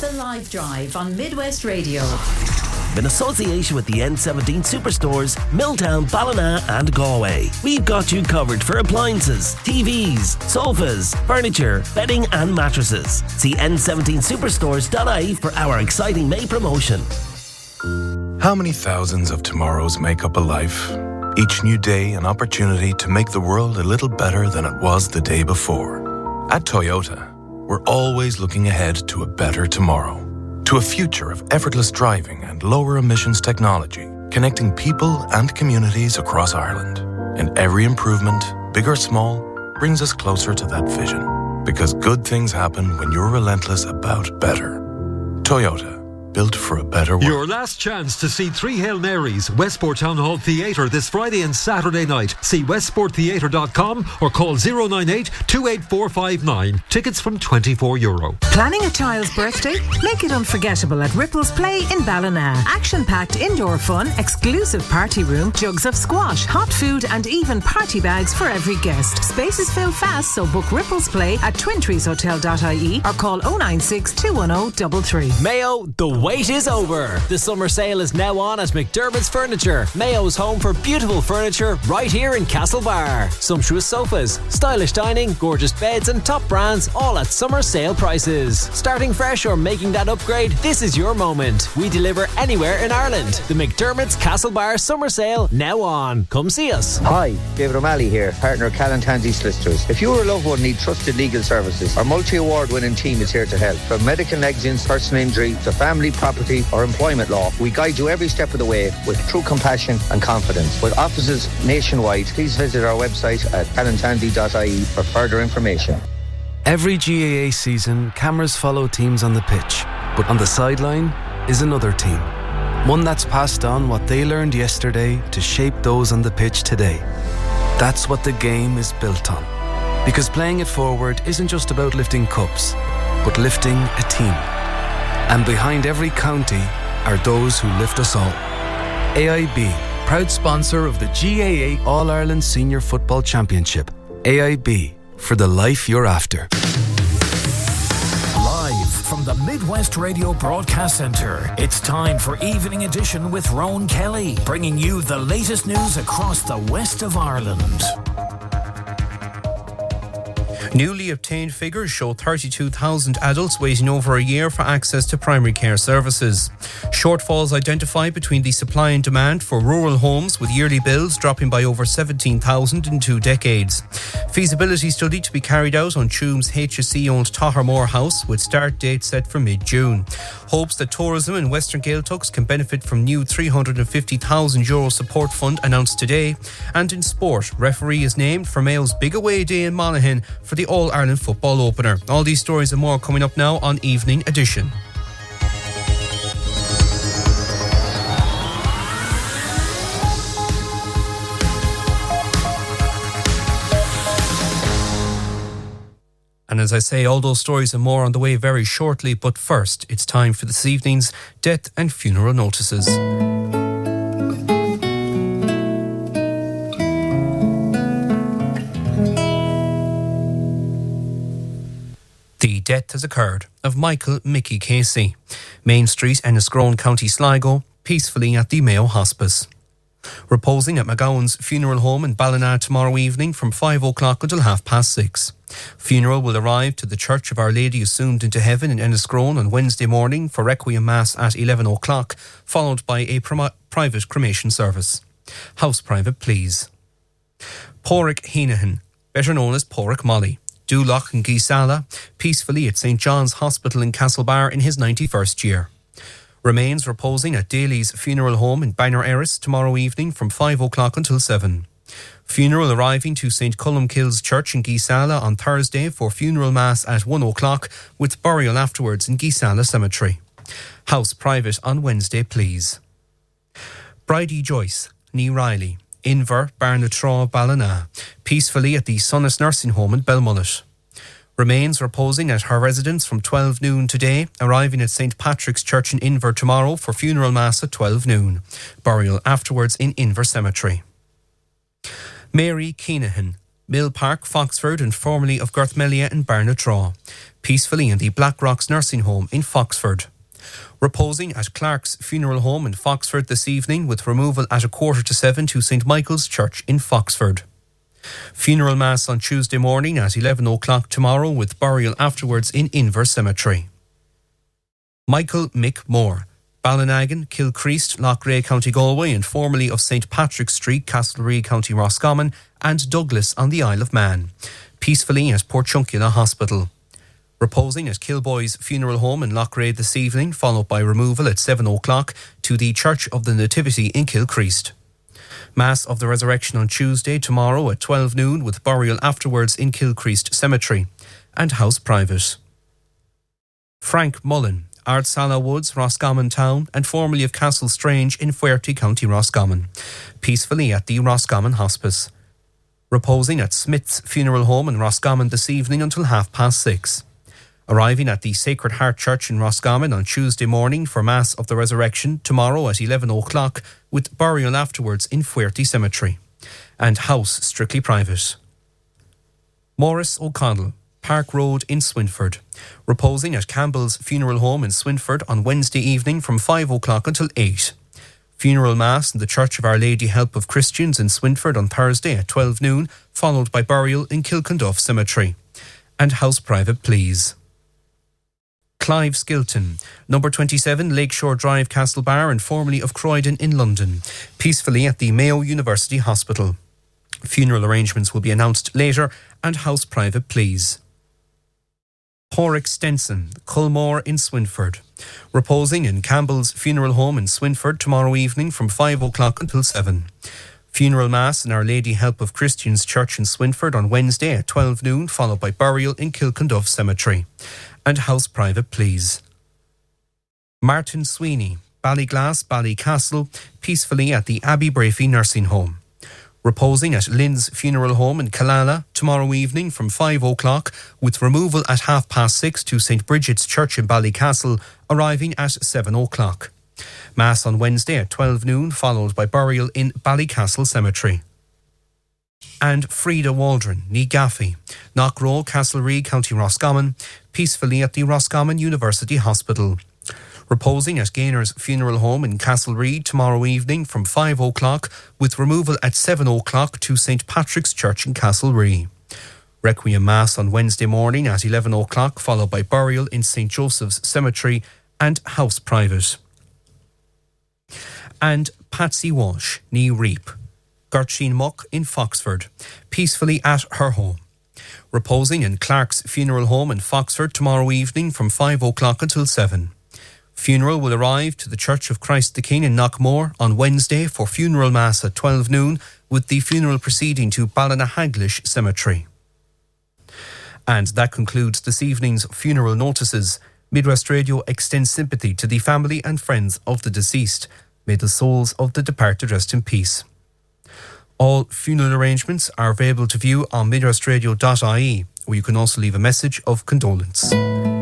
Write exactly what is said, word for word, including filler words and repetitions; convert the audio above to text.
The Live Drive on Midwest Radio. In association with the N seventeen Superstores, Milltown, Ballina and Galway. We've got you covered for appliances, T Vs, sofas, furniture, bedding and mattresses. See N seventeen superstores dot I E for our exciting May promotion. How many thousands of tomorrows make up a life? Each new day an opportunity to make the world a little better than it was the day before. At Toyota, we're always looking ahead to a better tomorrow. To a future of effortless driving and lower emissions technology, connecting people and communities across Ireland. And every improvement, big or small, brings us closer to that vision. Because good things happen when you're relentless about better. Toyota. Built for a better world. Your last chance to see three Hail Marys, Westport Town Hall Theatre this Friday and Saturday night. See westport theatre dot com or call zero nine eight, two eight four five nine. Tickets from twenty-four euro. Planning a child's birthday? Make it unforgettable at Ripples Play in Ballina. Action-packed indoor fun, exclusive party room, jugs of squash, hot food and even party bags for every guest. Spaces fill fast, so book Ripples Play at twin trees hotel dot I E or call oh nine six, two one oh, three three. Mayo, the wait is over. The summer sale is now on at McDermott's Furniture, Mayo's home for beautiful furniture right here in Castlebar. Sumptuous sofas, stylish dining, gorgeous beds and top brands all at summer sale prices. Starting fresh or making that upgrade, this is your moment. We deliver anywhere in Ireland. The McDermott's Castlebar summer sale now on. Come see us. Hi, David O'Malley here, partner of Callan Tansey Solicitors. If you or a loved one need trusted legal services, our multi-award winning team is here to help. From medical negligence, personal injury to family, property or employment law, we guide you every step of the way with true compassion and confidence. With offices nationwide, please visit our website at callan tansey dot I E for further information. Every G A A season, cameras follow teams on the pitch, but on the sideline is another team. One that's passed on what they learned yesterday to shape those on the pitch today. That's what the game is built on. Because playing it forward isn't just about lifting cups, but lifting a team. And behind every county are those who lift us all. A I B, proud sponsor of the G A A All-Ireland Senior Football Championship. A I B, for the life you're after. Live from the Midwest Radio Broadcast Centre, it's time for Evening Edition with Rowan Kelly, bringing you the latest news across the west of Ireland. Newly obtained figures show thirty-two thousand adults waiting over a year for access to primary care services. Shortfalls identified between the supply and demand for rural homes, with yearly bills dropping by over seventeen thousand in two decades. Feasibility study to be carried out on Tuam's H S E-owned Tottermore House, with start date set for mid-June. Hopes that tourism in Western Gaeltachts can benefit from new three hundred fifty thousand euro support fund announced today. And in sport, referee is named for Mayo's big away day in Monaghan for the All-Ireland football opener. All these stories and more coming up now on Evening Edition. And as I say, all those stories and more on the way very shortly. But first, it's time for this evening's death and funeral notices. The death has occurred of Michael Mickey Casey, Main Street, Enniscrone, County Sligo, peacefully at the Mayo Hospice. Reposing at McGowan's funeral home in Ballina tomorrow evening from five o'clock until half past six. Funeral will arrive to the Church of Our Lady Assumed into Heaven in Enniscrone on Wednesday morning for Requiem Mass at eleven o'clock, followed by a prim- private cremation service. House private, please. Pádraig Heenahan, better known as Pádraig Molly, Dúlach and Gisala, peacefully at Saint John's Hospital in Castlebar in his ninety-first year. Remains reposing at Daly's funeral home in Bangor Erris tomorrow evening from five o'clock until seven. Funeral arriving to Saint Columkille's Church in Gisala on Thursday for funeral mass at one o'clock, with burial afterwards in Gisala Cemetery. House private on Wednesday, please. Bridie Joyce, Nee Riley, Inver, Barnatraw, Ballina, peacefully at the Sonnes Nursing Home in Belmullet. Remains reposing at her residence from twelve noon today, arriving at Saint Patrick's Church in Inver tomorrow for funeral mass at twelve noon. Burial afterwards in Inver Cemetery. Mary Keenahan, Mill Park, Foxford, and formerly of Garthmelia and Barnatraw. Peacefully in the Black Rocks Nursing Home in Foxford. Reposing at Clark's Funeral Home in Foxford this evening, with removal at a quarter to seven to St Michael's Church in Foxford. Funeral Mass on Tuesday morning at eleven o'clock tomorrow, with burial afterwards in Inver Cemetery. Michael Mick Moore, Ballinagan, Kilcreast, Loughrea, County Galway, and formerly of St Patrick's Street, Castlereagh, County Roscommon, and Douglas on the Isle of Man. Peacefully at Portchunkilla Hospital. Reposing at Kilboy's Funeral Home in Loughrea this evening, followed by removal at seven o'clock to the Church of the Nativity in Kilcreast. Mass of the Resurrection on Tuesday, tomorrow at twelve noon, with burial afterwards in Kilcreast Cemetery, and house private. Frank Mullen, Ardsala Woods, Roscommon Town, and formerly of Castle Strange in Fuerty, County Roscommon. Peacefully at the Roscommon Hospice. Reposing at Smith's Funeral Home in Roscommon this evening until half past six. Arriving at the Sacred Heart Church in Roscommon on Tuesday morning for Mass of the Resurrection tomorrow at eleven o'clock, with burial afterwards in Fuerty Cemetery. And house strictly private. Maurice O'Connell, Park Road in Swinford. Reposing at Campbell's Funeral Home in Swinford on Wednesday evening from five o'clock until eight. Funeral Mass in the Church of Our Lady Help of Christians in Swinford on Thursday at twelve noon, followed by burial in Kilconduff Cemetery. And house private, please. Clive Skilton, number twenty-seven Lakeshore Drive, Castlebar, and formerly of Croydon in London. Peacefully at the Mayo University Hospital. Funeral arrangements will be announced later, and house private, please. Porrick Stenson, Culmore in Swinford. Reposing in Campbell's Funeral Home in Swinford tomorrow evening from five o'clock until seven. Funeral Mass in Our Lady Help of Christians Church in Swinford on Wednesday at twelve noon, followed by burial in Kilconduff Cemetery. And house private, please. Martin Sweeney, Ballyglass, Ballycastle, peacefully at the Abbey Brafey Nursing Home. Reposing at Lynn's Funeral Home in Killala tomorrow evening from five o'clock, with removal at half past six to St Bridget's Church in Ballycastle, arriving at seven o'clock. Mass on Wednesday at twelve noon, followed by burial in Ballycastle Cemetery. And Frida Waldron, ní Gaffey, Knockrow, Castlereagh, County Roscommon, peacefully at the Roscommon University Hospital. Reposing at Gaynor's Funeral Home in Castlereagh tomorrow evening from five o'clock, with removal at seven o'clock to St Patrick's Church in Castlereagh. Requiem Mass on Wednesday morning at eleven o'clock, followed by burial in St Joseph's Cemetery, and house private. And Patsy Walsh, ní Reap, Gertrude Muck in Foxford, peacefully at her home. Reposing in Clark's Funeral Home in Foxford tomorrow evening from five o'clock until seven. Funeral will arrive to the Church of Christ the King in Knockmore on Wednesday for funeral mass at twelve noon, with the funeral proceeding to Ballinahaglish Cemetery. And that concludes this evening's funeral notices. Midwest Radio extends sympathy to the family and friends of the deceased. May the souls of the departed rest in peace. All funeral arrangements are available to view on midwestradio dot I E, where you can also leave a message of condolence.